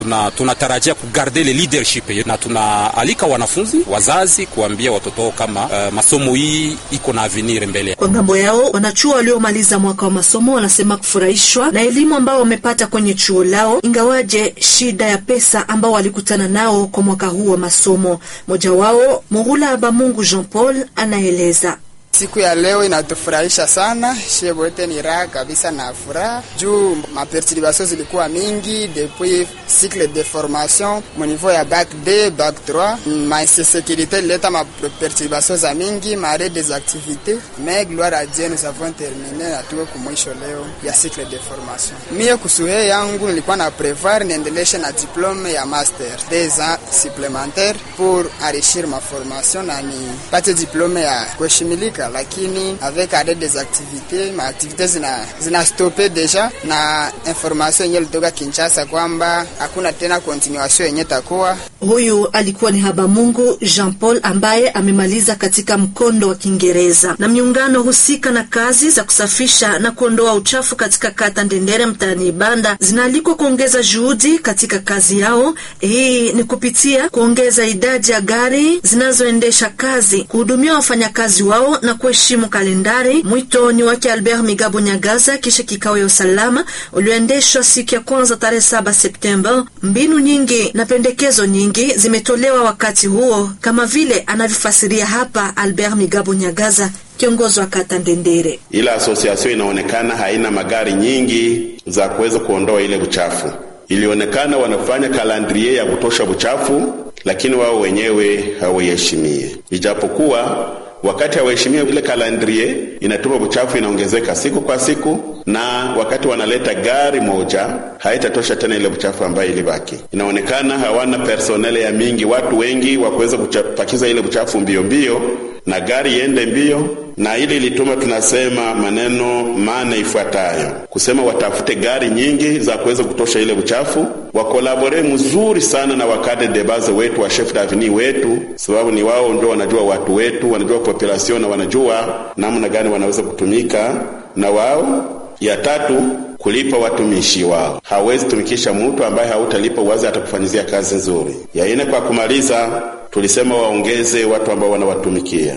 Tunatarajia kugarder le leadership na tunaalika wanafunzi, wazazi kuambia watoto kama masomo hii iko na avenir mbele. Kwa ngambo yao, wanachuo waliomaliza mwaka wa masomo wanasema kufurahishwa na elimu ambao wamepata kwenye chuo lao, ingawaje shida ya pesa ambao walikutana nao kwa mwaka huu wa masomo. Moja wao, Murula Abamungu Jean Paul, anaeleza. Siku ya leo inatufurahisha sana, shebo yote ni raha kabisa na furaha. Juu maperturbations zilikuwa mingi depuis cycle de formation au niveau ya bac 2, bac 3. Ma insécurité leta ma perturbations za mingi, marée des activités. Mais gloire à Dieu, nous avons terminé na tuko kumwisho leo ya cycle de formation. Mie kusuhe yangu nilikuwa na prévoir niendeleshe na diplôme ya master 2 ans supplémentaires pour enrichir ma formation na ni pate diplôme ya kuheshimilika. Lakini avec arrêt des activités, ma activités zina stoppé deja na information yenye kutoka Kinshasa kwamba hakuna tena continuation yenye takuwa. Huyu alikuwa ni Habamungu Jean Paul ambaye amemaliza katika mkondo wa Kiingereza. Na miungano husika na kazi za kusafisha na kuondoa uchafu katika kata Ndendere mtaani Ibanda zinaalikwa kuongeza juhudi katika kazi yao. Hii ni kupitia kuongeza idadi ya gari zinazoendesha kazi, kuhudumia wafanyakazi wao na kuheshimu kalendari. Mwito ni wake Albert Migabo Nyagaza kisha kikao ya usalama ulioendeshwa siku ya kwanza tarehe 7 Septemba. Mbinu nyingi na pendekezo nyingi zimetolewa wakati huo, kama vile anavifasiria hapa Albert Migabo Nyagaza, kiongozi wa kata Ndendere. Ila association inaonekana haina magari nyingi za kuweza kuondoa ile uchafu. Ilionekana wanafanya calendrier ya kutosha uchafu, lakini wao wenyewe hawaheshimie. Ijapokuwa wakati hawaheshimia ile calendrier, inatuma uchafu inaongezeka siku kwa siku, na wakati wanaleta gari moja haitatosha tena ile uchafu ambayo ilibaki. Inaonekana hawana personnel ya mingi, watu wengi wa kuweza kupakiza ile uchafu mbio mbio na gari iende mbio, na ile ilituma tunasema maneno mane ifuatayo. Kusema watafute gari nyingi za kuweza kutosha ile uchafu, wakolabore mzuri sana na wakade de base wetu wa chef d'avenue wetu, sababu ni wao ndio wanajua watu wetu, wanajua population na wanajua namna gani wanaweza kutumika na wao. Ya tatu, kulipa watumishi wao. Hawezi tumikisha mtu ambaye hautalipa uwazi atakufanyizia kazi nzuri. Ya ine, kwa kumaliza, tulisema waongeze watu ambao wanawatumikia.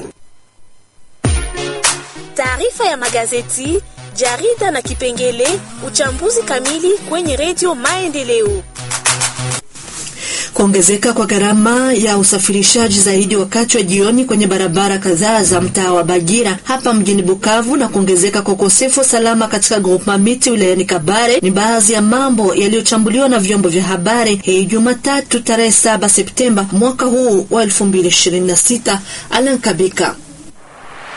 Taarifa ya magazeti, jarida na kipengele uchambuzi kamili kwenye Radio Maendeleo. Kuongezeka kwa gharama ya usafirishaji zaidi wakati wa jioni kwenye barabara kadhaa za mtaa wa Bagira hapa mjini Bukavu na kuongezeka kwa ukosefu salama katika groupement Miti wilayani Kabare ni baadhi ya mambo yaliyochambuliwa na vyombo vya habari hii Jumatatu tarehe 7 Septemba mwaka huu wa 2026. Alan Kabika.